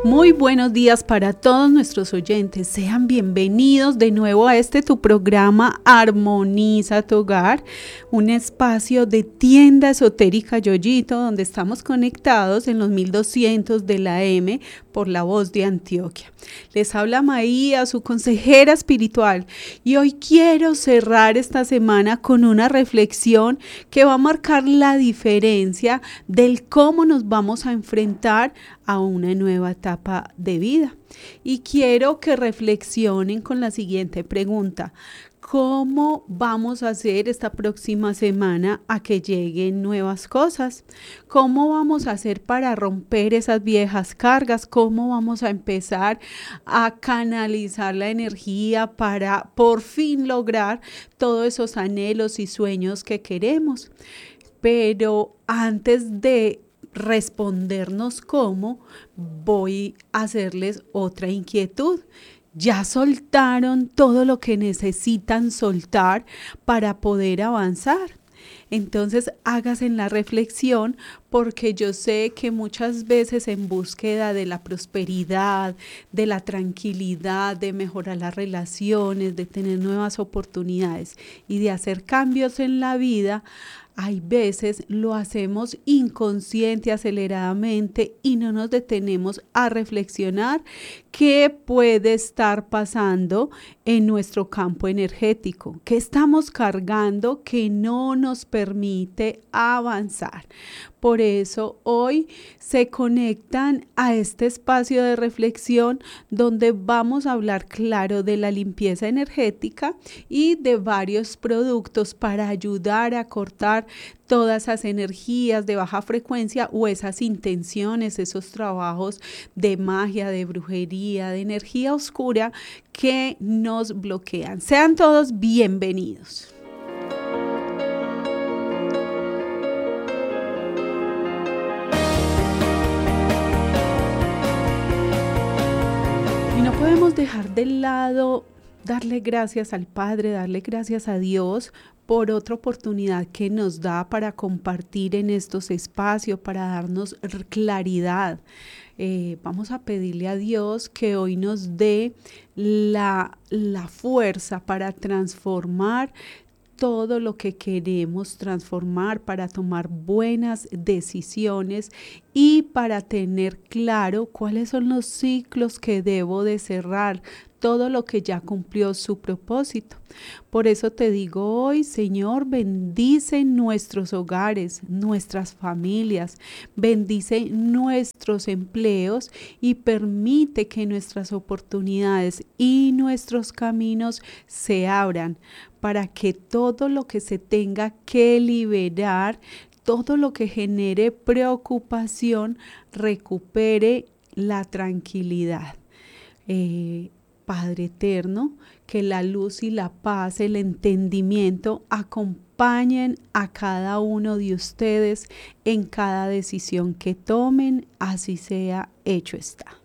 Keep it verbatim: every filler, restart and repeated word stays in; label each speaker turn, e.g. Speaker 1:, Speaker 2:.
Speaker 1: Muy buenos días para todos nuestros oyentes. Sean bienvenidos de nuevo a este tu programa Armoniza tu Hogar, un espacio de tienda esotérica Yoyito, donde estamos conectados en los mil doscientos de la M por la voz de Antioquia. Les habla Maía, su consejera espiritual, y hoy quiero cerrar esta semana con una reflexión que va a marcar la diferencia del cómo nos vamos a enfrentar a una nueva etapa de vida. Y quiero que reflexionen con la siguiente pregunta: ¿cómo vamos a hacer esta próxima semana a que lleguen nuevas cosas? ¿Cómo vamos a hacer para romper esas viejas cargas? ¿Cómo vamos a empezar a canalizar la energía para por fin lograr todos esos anhelos y sueños que queremos? Pero antes de respondernos cómo, voy a hacerles otra inquietud. ¿Ya soltaron todo lo que necesitan soltar para poder avanzar? Entonces hágase en la reflexión, porque yo sé que muchas veces en búsqueda de la prosperidad, de la tranquilidad, de mejorar las relaciones, de tener nuevas oportunidades y de hacer cambios en la vida, hay veces lo hacemos inconsciente, aceleradamente, y no nos detenemos a reflexionar qué puede estar pasando en nuestro campo energético, qué estamos cargando que no nos permite avanzar. Por eso hoy se conectan a este espacio de reflexión donde vamos a hablar, claro, de la limpieza energética y de varios productos para ayudar a cortar todas esas energías de baja frecuencia o esas intenciones, esos trabajos de magia, de brujería, de energía oscura que nos bloquean. Sean todos bienvenidos. Y no podemos dejar de lado darle gracias al Padre, darle gracias a Dios por otra oportunidad que nos da para compartir en estos espacios, para darnos claridad. Eh, vamos a pedirle a Dios que hoy nos dé la, la fuerza para transformar todo lo que queremos transformar, para tomar buenas decisiones y para tener claro cuáles son los ciclos que debo de cerrar, todo lo que ya cumplió su propósito. Por eso te digo hoy, Señor, bendice nuestros hogares, nuestras familias, bendice nuestros empleos y permite que nuestras oportunidades y nuestros caminos se abran para que todo lo que se tenga que liberar, todo lo que genere preocupación, recupere la tranquilidad. Eh, Padre eterno, que la luz y la paz, el entendimiento acompañen a cada uno de ustedes en cada decisión que tomen, así sea, hecho está.